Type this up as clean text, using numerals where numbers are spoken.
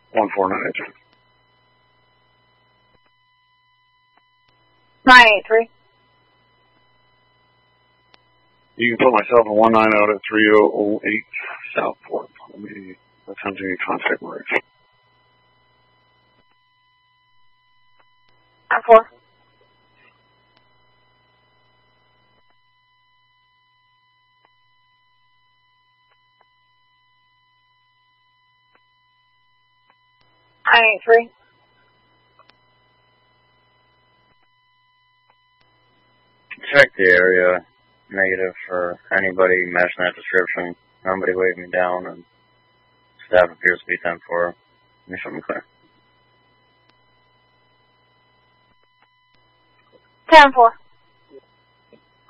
1498. 983. You can put myself in 19 out at 3008 Southport. Let me attempt any contact words. 4. I 3. Check the area. Negative for anybody matching that description. Nobody waved me down, and staff appears to be 10-4. Make sure I'm clear. 10-4.